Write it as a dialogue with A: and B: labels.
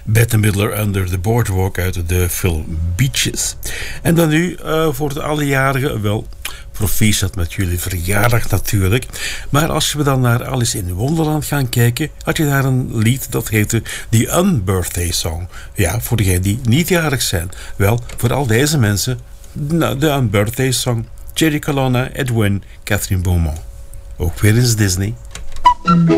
A: Bette Midler Under the Boardwalk uit de film Beaches. En dan nu voor de allejarigen, wel, proficiat met jullie verjaardag natuurlijk. Maar als we dan naar Alice in Wonderland gaan kijken, had je daar een lied dat heette The Unbirthday Song. Ja, voor degenen die niet jarig zijn. Wel, voor al deze mensen, de Unbirthday Song. Jerry Colonna, Edwin, Catherine Beaumont. Ook weer eens Disney.